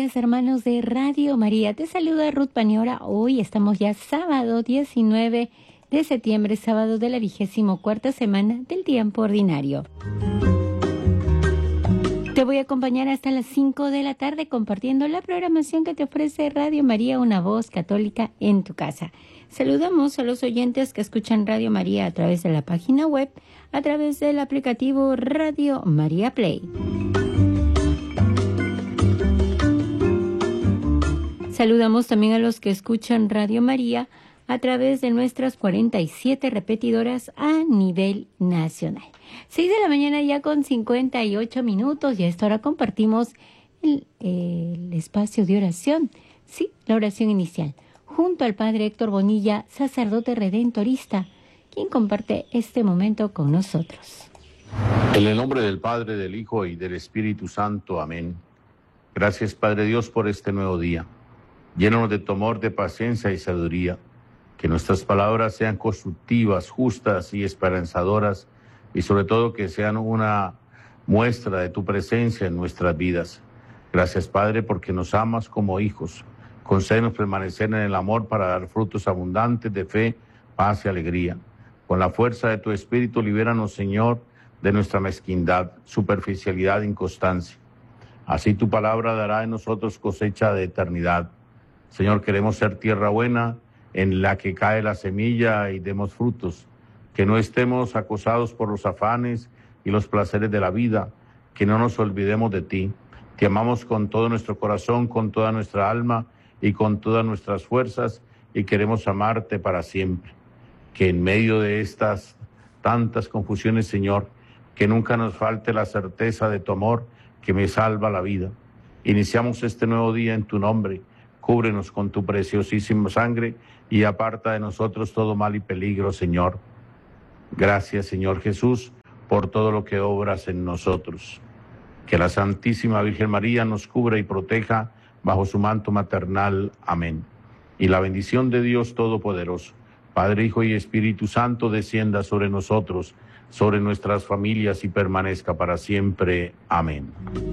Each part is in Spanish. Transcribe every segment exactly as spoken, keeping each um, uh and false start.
días, hermanos de Radio María. Te saluda Ruth Paniora. Hoy estamos ya sábado diecinueve de septiembre, sábado de la vigésimo cuarta semana del tiempo ordinario. Te voy a acompañar hasta las cinco de la tarde compartiendo la programación que te ofrece Radio María, una voz católica en tu casa. Saludamos a los oyentes que escuchan Radio María a través de la página web, a través del aplicativo Radio María Play. Saludamos también a los que escuchan Radio María a través de nuestras cuarenta y siete repetidoras a nivel nacional. seis de la mañana ya con cincuenta y ocho minutos y a esta hora compartimos el, el espacio de oración, sí, la oración inicial, junto al Padre Héctor Bonilla, sacerdote redentorista, quien comparte este momento con nosotros. En el nombre del Padre, del Hijo y del Espíritu Santo. Amén. Gracias, Padre Dios, por este nuevo día. Llénanos de tu amor, de paciencia y sabiduría. Que nuestras palabras sean constructivas, justas y esperanzadoras, y sobre todo que sean una muestra de tu presencia en nuestras vidas. Gracias, Padre, porque nos amas como hijos. Concédenos permanecer en el amor para dar frutos abundantes de fe, paz y alegría. Con la fuerza de tu Espíritu, libéranos, Señor, de nuestra mezquindad, superficialidad e inconstancia. Así tu palabra dará en nosotros cosecha de eternidad. Señor, queremos ser tierra buena en la que cae la semilla y demos frutos. Que no estemos acosados por los afanes y los placeres de la vida. Que no nos olvidemos de ti. Te amamos con todo nuestro corazón, con toda nuestra alma y con todas nuestras fuerzas, y queremos amarte para siempre. Que en medio de estas tantas confusiones, Señor, que nunca nos falte la certeza de tu amor que me salva la vida. Iniciamos este nuevo día en tu nombre. Cúbrenos con tu preciosísima sangre y aparta de nosotros todo mal y peligro, Señor. Gracias, Señor Jesús, por todo lo que obras en nosotros. Que la Santísima Virgen María nos cubra y proteja bajo su manto maternal. Amén. Y la bendición de Dios Todopoderoso, Padre, Hijo y Espíritu Santo, descienda sobre nosotros, sobre nuestras familias y permanezca para siempre. Amén.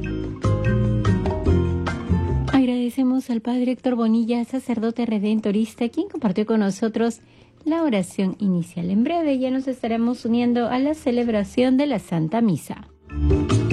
Agradecemos al Padre Héctor Bonilla, sacerdote redentorista, quien compartió con nosotros la oración inicial. En breve ya nos estaremos uniendo a la celebración de la Santa Misa.